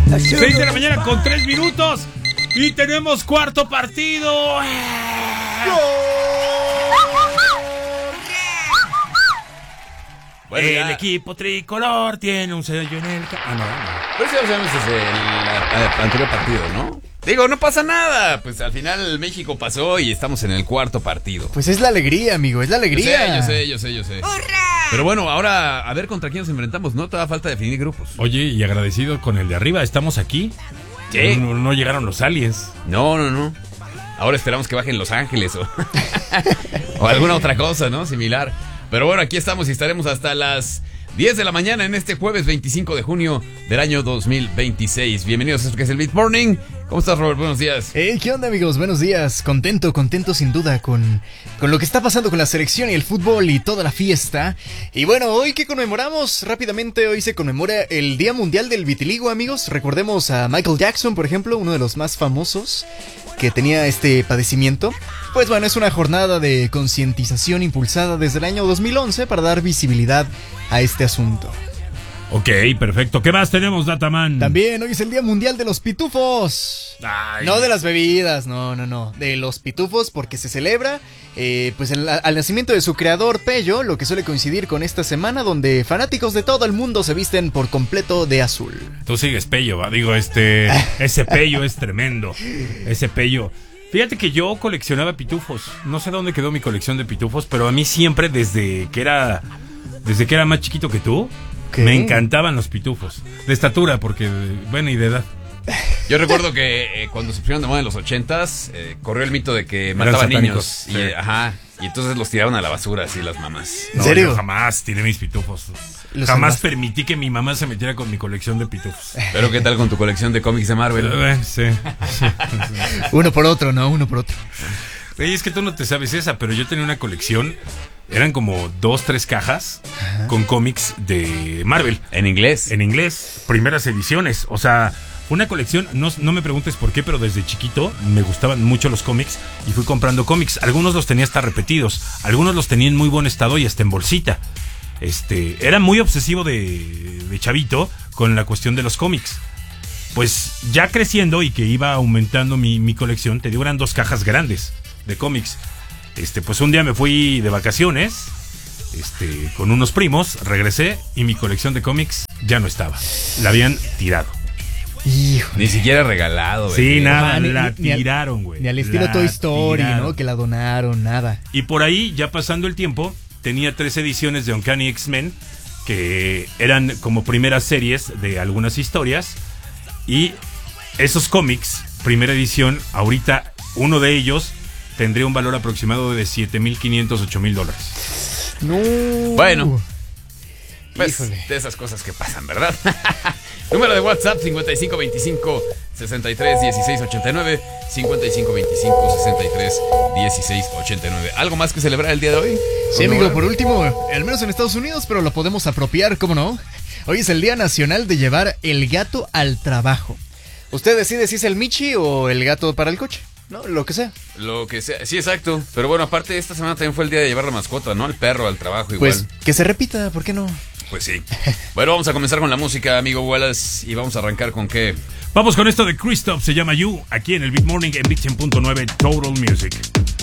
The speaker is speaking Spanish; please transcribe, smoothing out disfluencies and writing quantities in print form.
6 de la mañana con 3 minutos. Y tenemos cuarto partido. Bueno, el equipo tricolor tiene un sello en el... no. Pues ya lo sabemos desde el anterior partido, ¿no? Digo, no pasa nada. Pues al final México pasó y estamos en el cuarto partido. Pues es la alegría, amigo, es la alegría. Yo sé. ¡Hurra! Pero bueno, ahora a ver contra quién nos enfrentamos, ¿no? Todavía falta definir grupos. Oye, y agradecido con el de arriba, estamos aquí. ¿Qué? No llegaron los aliens. No. Ahora esperamos que bajen Los Ángeles o alguna otra cosa, ¿no? Similar. Pero bueno, aquí estamos y estaremos hasta las 10 de la mañana en este jueves 25 de junio del año 2026. Bienvenidos a esto que es el Beat Morning. ¿Cómo estás, Robert? Buenos días. ¿Qué onda, amigos? Buenos días. Contento sin duda con lo que está pasando con la selección y el fútbol y toda la fiesta. Y bueno, hoy que conmemoramos rápidamente, hoy se conmemora el Día Mundial del Vitiligo, amigos. Recordemos a Michael Jackson, por ejemplo, uno de los más famosos que tenía este padecimiento. Pues bueno, es una jornada de concientización impulsada desde el año 2011 para dar visibilidad a este asunto. Ok, perfecto. ¿Qué más tenemos, Dataman? También hoy es el Día Mundial de los Pitufos. Ay. No de las bebidas, no. De los pitufos, porque se celebra pues al nacimiento de su creador, Pello, lo que suele coincidir con esta semana donde fanáticos de todo el mundo se visten por completo de azul. Tú sigues Pello, ¿va? Digo, ese Pello es tremendo. Ese Pello. Fíjate que yo coleccionaba pitufos. No sé dónde quedó mi colección de pitufos, pero a mí siempre, desde que era más chiquito que tú, ¿qué? Me encantaban los pitufos. De estatura, porque, bueno, y de edad. Yo recuerdo que cuando se pusieron de moda en los 80s, corrió el mito de que mataban niños. Sí. Y entonces los tiraron a la basura, así las mamás. ¿En serio? Yo jamás tiré mis pitufos. ¿Los Jamás salvaste? permití que mi mamá se metiera con mi colección de pitufos. Pero ¿qué tal con tu colección de cómics de Marvel? Sí. Uno por otro, ¿no? Uno por otro. Oye, es que tú no te sabes esa, pero yo tenía una colección. Eran como 2-3 cajas con cómics de Marvel. ¿En inglés? En inglés, primeras ediciones. O sea, una colección, no me preguntes por qué, pero desde chiquito me gustaban mucho los cómics y fui comprando cómics. Algunos los tenía hasta repetidos, algunos los tenía en muy buen estado y hasta en bolsita. Era muy obsesivo de chavito con la cuestión de los cómics. Pues ya creciendo y que iba aumentando mi colección, te digo, eran 2 cajas grandes de cómics. Pues un día me fui de vacaciones, con unos primos, regresé y mi colección de cómics ya no estaba. La habían tirado. Híjole. Ni siquiera regalado, güey. Sí, nada, Ni la al- tiraron, güey. Ni al estilo La Toy Story, tiraron. ¿no? Que la donaron, nada. Y por ahí, ya pasando el tiempo, tenía 3 ediciones de Uncanny X-Men, que eran como primeras series de algunas historias. Y esos cómics, primera edición, ahorita uno de ellos tendría un valor aproximado de $7,500, $8,000. No. Bueno. Pues Híjole. de esas cosas que pasan, ¿verdad? Número de WhatsApp 5525-631689, 5525-631689. ¿Algo más que celebrar el día de hoy? Sí, amigo, por último, al menos en Estados Unidos, pero lo podemos apropiar, ¿cómo no? Hoy es el Día Nacional de llevar el gato al trabajo. Usted decide si es el Michi o el gato para el coche, ¿no? Lo que sea. Lo que sea, sí, exacto. Pero bueno, aparte esta semana también fue el día de llevar la mascota, ¿no? El perro al trabajo igual. Pues que se repita, ¿por qué no? Pues sí. Bueno, vamos a comenzar con la música, amigo Wallace. Y vamos a arrancar con ¿qué? Vamos con esto de Christoph, se llama You, aquí en el Beat Morning en Beat 100.9 Total Music.